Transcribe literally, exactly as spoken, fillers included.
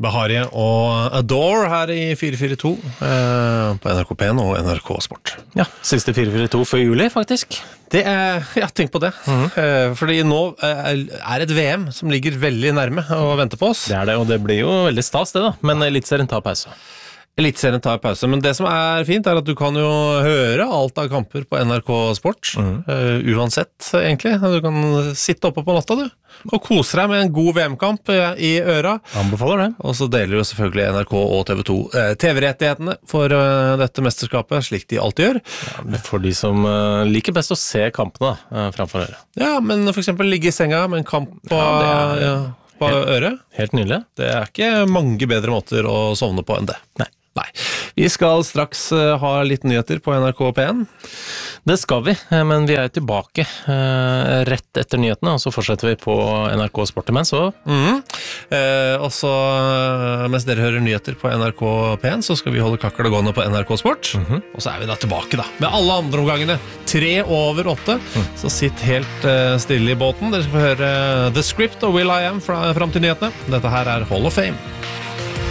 Bahari og Adore her i fire fire to eh, på N R K P N og N R K Sport. Ja, siste fire fire to før juli, faktisk. Det er, ja, tenk på det. Mm-hmm. Eh, fordi nå eh, er et V M som ligger veldig nærme og venter på oss. Det er det, og det blir jo veldig stas det da, men Elitserien tar pause. Elitserien tar pause, men det som er fint er at du kan jo høre alt av kamper på N R K Sport, mm. uh, uansett egentlig. Du kan sitte oppe på natta, du, og kose deg med en god V M-kamp i øra. Anbefaler det. Og så deler jo selvfølgelig N R K og T V to uh, T V-rettighetene for uh, dette mesterskapet, slik de alltid gjør. Ja, for de som uh, liker best å se kampene uh, framfor øret. Ja, men for eksempel ligge i senga med en kamp på, ja, det er, ja, på helt, øret. Helt nydelig. Det er ikke mange bedre måter å sovne på enn det. Nei. Nei. Vi skal straks uh, ha litt nyheter på N R K P N. Det skal vi, men vi er tilbake uh, rett etter nyhetene, og så fortsetter vi på N R K Sport imens. Og mm. uh, og så, uh, mens dere hører nyheter på N R K P N, så skal vi holde kakkel gående på N R K Sport. Mm-hmm. Og så er vi da tilbake da, med alle andre omgangene. Tre over åtte. Mm. Så sitt helt uh, stille i båten. Dere skal få høre The Script og Will I Am fra, fram til nyhetene. Dette her er Hall of Fame.